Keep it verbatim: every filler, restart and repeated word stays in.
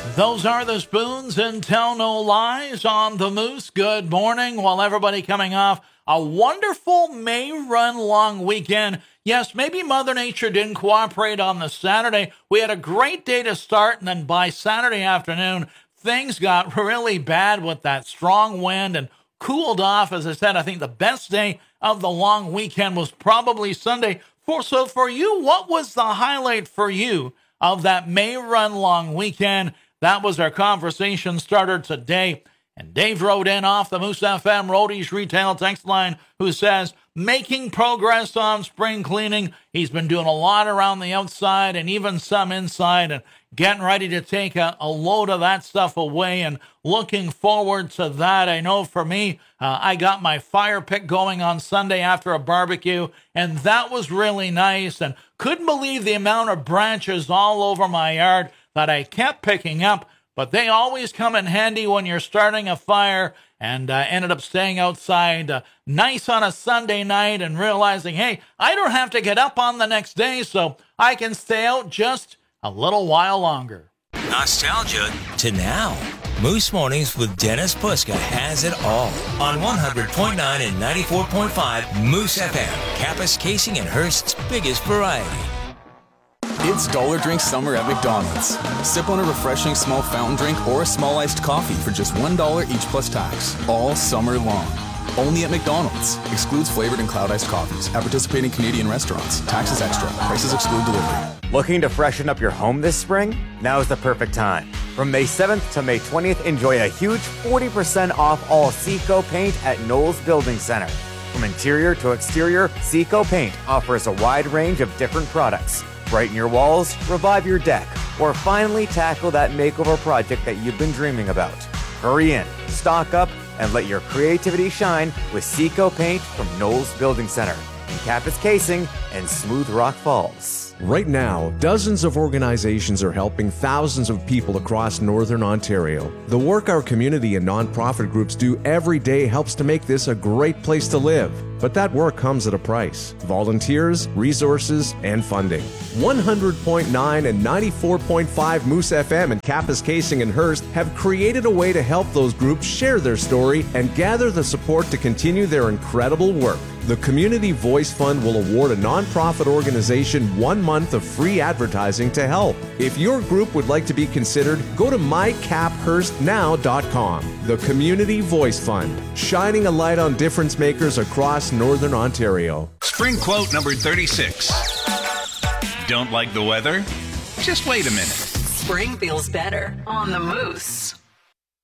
Those are the Spoons and Tell No Lies on the Moose. Good morning. While everybody coming off a wonderful May run long weekend. Yes, maybe Mother Nature didn't cooperate on the Saturday. We had a great day to start, and then by Saturday afternoon, things got really bad with that strong wind and cooled off. As I said, I think the best day of the long weekend was probably Sunday. For So for you, what was the highlight for you of that May run long weekend? That was our conversation starter today. And Dave wrote in off the Moose F M Roadies Retail text line, who says, making progress on spring cleaning. He's been doing a lot around the outside and even some inside, and getting ready to take a, a load of that stuff away, and looking forward to that. I know for me, uh, I got my fire pit going on Sunday after a barbecue, and that was really nice, and couldn't believe the amount of branches all over my yard that I kept picking up. But they always come in handy when you're starting a fire, and uh, ended up staying outside uh, nice on a Sunday night and realizing, hey, I don't have to get up on the next day, so I can stay out just a little while longer. Nostalgia to now. Moose Mornings with Dennis Puska has it all on one hundred point nine and ninety-four point five Moose F M, Kappas Casing and Hearst's biggest variety. It's Dollar Drink Summer at McDonald's. Sip on a refreshing small fountain drink or a small iced coffee for just one dollar each plus tax, all summer long. Only at McDonald's. Excludes flavored and cloud iced coffees at participating Canadian restaurants. Taxes extra. Prices exclude delivery. Looking to freshen up your home this spring? Now is the perfect time. From May seventh to May twentieth, enjoy a huge forty percent off all Seco paint at Knowles Building Center. From interior to exterior, Seco Paint offers a wide range of different products. Brighten your walls, revive your deck, or finally tackle that makeover project that you've been dreaming about. Hurry in, stock up, and let your creativity shine with Seco Paint from Knowles Building Center in Kappas Casing and Smooth Rock Falls. Right now, dozens of organizations are helping thousands of people across Northern Ontario. The work our community and nonprofit groups do every day helps to make this a great place to live. But that work comes at a price. Volunteers, resources, and funding. one hundred point nine and ninety-four point five Moose F M and Kappas Casing and Hearst have created a way to help those groups share their story and gather the support to continue their incredible work. The Community Voice Fund will award a nonprofit organization one month of free advertising to help. If your group would like to be considered, go to my cap hearst now dot com. The Community Voice Fund, shining a light on difference makers across Northern Ontario. Spring quote number thirty-six. Don't like the weather? Just wait a minute. Spring feels better on the Moose.